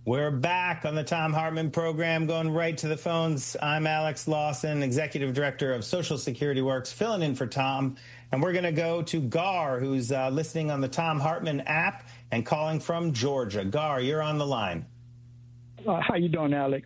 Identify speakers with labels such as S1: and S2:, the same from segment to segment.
S1: We're back on the Thom Hartmann program, going right to the phones. I'm Alex Lawson, Executive Director of Social Security Works, filling in for Tom. And we're going to go to Gar, who's listening on the Thom Hartmann app and calling from Georgia. Gar, you're on the line.
S2: How you doing, Alex?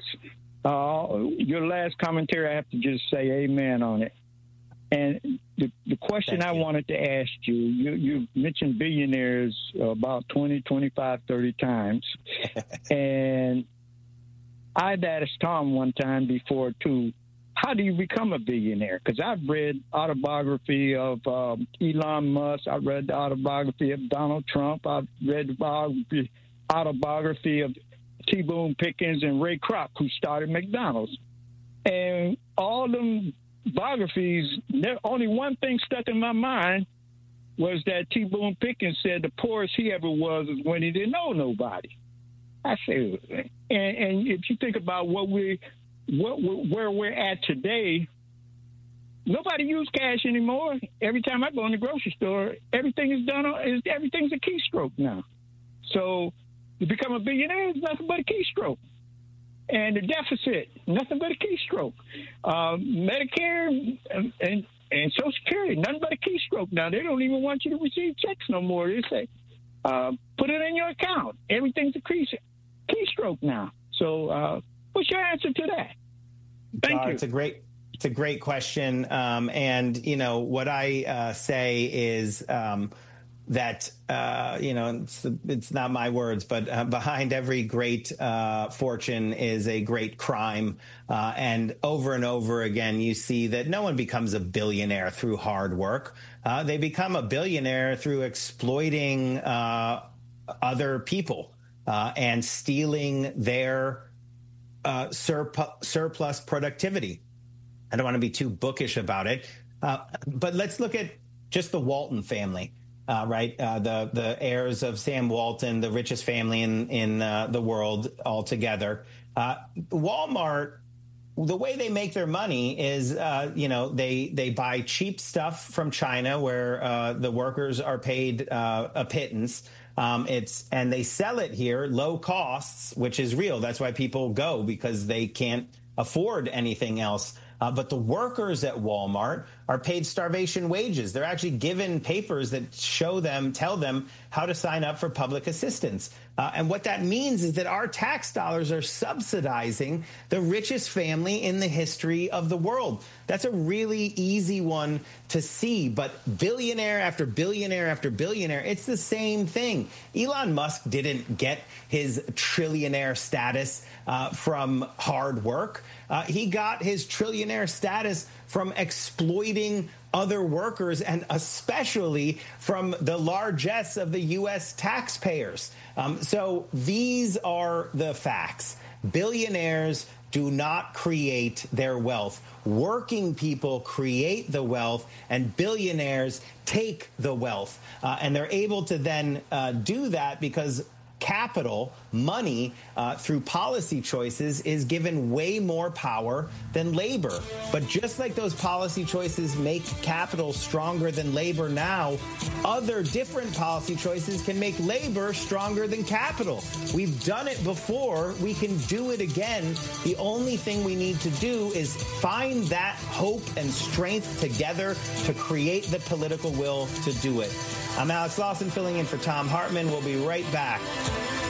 S2: Your last commentary, I have to just say amen on it. And the question I wanted to ask you mentioned billionaires about 20, 25, 30 times. And I'd asked Tom one time before, too, how do you become a billionaire? Because I've read autobiography of Elon Musk. I've read the autobiography of Donald Trump. I've read the autobiography of T. Boone Pickens and Ray Kroc, who started McDonald's. And all them biographies, only one thing stuck in my mind was that T. Boone Pickens said the poorest he ever was when he didn't know nobody. I said, and if you think about where we're at today, nobody uses cash anymore. Every time I go in the grocery store, everything's a keystroke now. So to become a billionaire is nothing but a keystroke. And the deficit, nothing but a keystroke. Medicare and Social Security, nothing but a keystroke. Now, they don't even want you to receive checks no more. They say, put it in your account. Everything's a keystroke now. So what's your answer to that? Thank you.
S1: It's a great question. And, you know, what I say is that, you know, it's not my words, but behind every great fortune is a great crime. And over again, you see that no one becomes a billionaire through hard work. They become a billionaire through exploiting other people and stealing their surplus productivity. I don't want to be too bookish about it, but let's look at just the Walton family. Right, the heirs of Sam Walton, the richest family in the world altogether. Walmart, the way they make their money is, you know, they buy cheap stuff from China where the workers are paid a pittance. And they sell it here, low costs, which is real. That's why people go, because they can't afford anything else. But the workers at Walmart are paid starvation wages. They're actually given papers that tell them how to sign up for public assistance. And what that means is that our tax dollars are subsidizing the richest family in the history of the world. That's a really easy one to see. But billionaire after billionaire after billionaire, it's the same thing. Elon Musk didn't get his trillionaire status from hard work. He got his trillionaire status from exploiting other workers, and especially from the largesse of the U.S. taxpayers. So these are the facts. Billionaires do not create their wealth. Working people create the wealth, and billionaires take the wealth. And they're able to then do that because capital, money, through policy choices is given way more power than labor. But just like those policy choices make capital stronger than labor now, other different policy choices can make labor stronger than capital. We've done it before. We can do it again. The only thing we need to do is find that hope and strength together to create the political will to do it. I'm Alex Lawson, filling in for Thom Hartmann. We'll be right back.